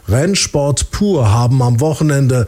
Rennsport pur haben am Wochenende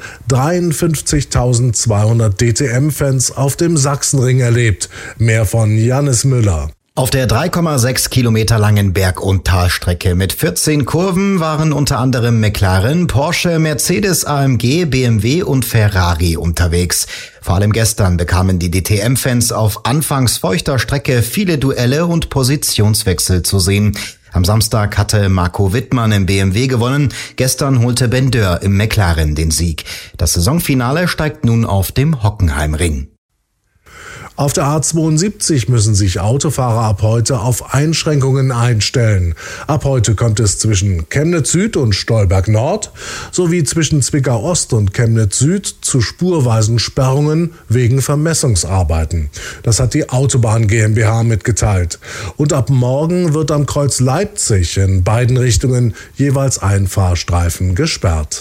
53.200 DTM-Fans auf dem Sachsenring erlebt. Mehr von Jannis Müller. Auf der 3,6 Kilometer langen Berg- und Talstrecke mit 14 Kurven waren unter anderem McLaren, Porsche, Mercedes, AMG, BMW und Ferrari unterwegs. Vor allem gestern bekamen die DTM-Fans auf anfangs feuchter Strecke viele Duelle und Positionswechsel zu sehen. Am Samstag hatte Marco Wittmann im BMW gewonnen, gestern holte Ben Dörr im McLaren den Sieg. Das Saisonfinale steigt nun auf dem Hockenheimring. Auf der A72 müssen sich Autofahrer ab heute auf Einschränkungen einstellen. Ab heute kommt es zwischen Chemnitz Süd und Stolberg Nord sowie zwischen Zwickau Ost und Chemnitz Süd zu spurweisen Sperrungen wegen Vermessungsarbeiten. Das hat die Autobahn GmbH mitgeteilt. Und ab morgen wird am Kreuz Leipzig in beiden Richtungen jeweils ein Fahrstreifen gesperrt.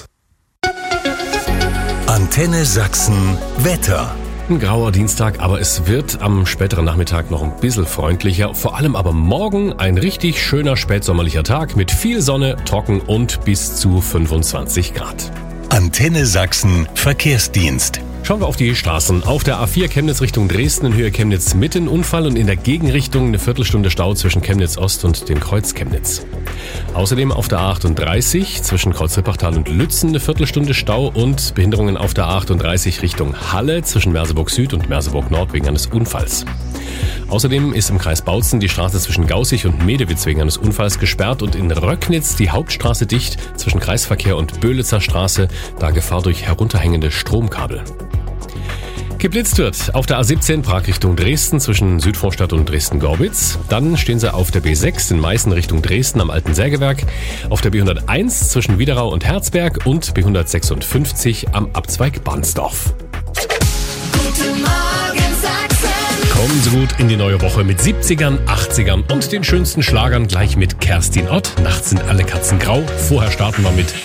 Antenne Sachsen Wetter. Ein grauer Dienstag, aber es wird am späteren Nachmittag noch ein bisschen freundlicher. Vor allem aber morgen ein richtig schöner spätsommerlicher Tag mit viel Sonne, trocken und bis zu 25 Grad. Antenne Sachsen Verkehrsdienst. Schauen wir auf die Straßen. Auf der A4 Chemnitz Richtung Dresden in Höhe Chemnitz Mitte Unfall und in der Gegenrichtung eine Viertelstunde Stau zwischen Chemnitz Ost und dem Kreuz Chemnitz. Außerdem auf der A38 zwischen Kreuz Rippachtal und Lützen eine Viertelstunde Stau und Behinderungen auf der A38 Richtung Halle zwischen Merseburg Süd und Merseburg Nord wegen eines Unfalls. Außerdem ist im Kreis Bautzen die Straße zwischen Gaußig und Medewitz wegen eines Unfalls gesperrt und in Röcknitz die Hauptstraße dicht zwischen Kreisverkehr und Böhlitzer Straße, da Gefahr durch herunterhängende Stromkabel. Geblitzt wird auf der A17 Prag Richtung Dresden zwischen Südvorstadt und Dresden-Gorbitz. Dann stehen sie auf der B6 in Meißen Richtung Dresden am Alten Sägewerk, auf der B101 zwischen Widerau und Herzberg und B156 am Abzweig Barnsdorf. Guten Morgen Sachsen. Kommen Sie gut in die neue Woche mit 70ern, 80ern und den schönsten Schlagern gleich mit Kerstin Ott. Nachts sind alle Katzen grau. Vorher starten wir mit